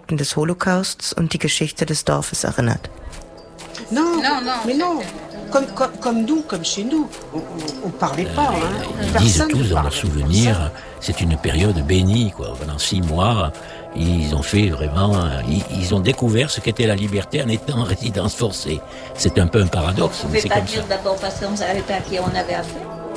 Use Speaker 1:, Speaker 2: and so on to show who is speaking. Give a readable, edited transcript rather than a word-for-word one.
Speaker 1: Fakten des Holocausts und die Geschichte des Dorfes erinnert.
Speaker 2: Comme nous, comme chez nous, on parlait pas.
Speaker 3: Ils disent tous dans leurs souvenirs, c'est une période bénie, quoi. Pendant 6 mois, ils ont fait vraiment, ils ont découvert ce qu'était la liberté en étant en résidence forcée. C'est un peu un paradoxe.
Speaker 4: On ne pouvait pas dire d'abord parce qu'on ne savait pas à qui on avait affaire.